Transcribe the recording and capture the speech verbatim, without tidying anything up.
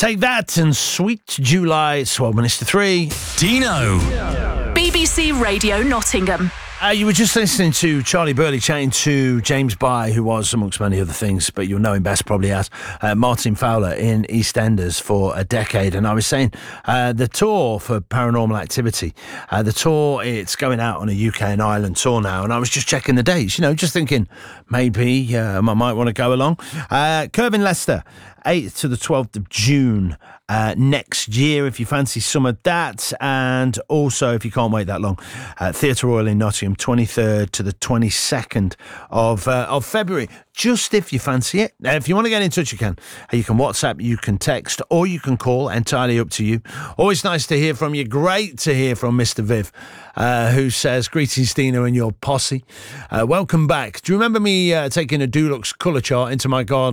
Take that and Sweet July, twelve minutes to three. Dino. B B C Radio Nottingham. Uh, you were just listening to Charlie Burley chatting to James Bye, who was, amongst many other things, but you'll know him best probably as uh, Martin Fowler in EastEnders for a decade. And I was saying uh, the tour for Paranormal Activity, uh, the tour, it's going out on a U K and Ireland tour now. And I was just checking the dates, you know, just thinking maybe um, I might want to go along. Uh, Kirvin Leicester, eighth to the twelfth of June uh, next year, if you fancy some of that. And also, if you can't wait that long, uh, Theatre Royal in Nottingham, twenty-third to the twenty-second of uh, of February. Just if you fancy it. Now, if you want to get in touch, you can. You can WhatsApp, you can text, or you can call. Entirely up to you. Always nice to hear from you. Great to hear from Mister Viv, uh, who says, greetings, Dino and your posse. Uh, welcome back. Do you remember me uh, taking a Dulux colour chart into my garden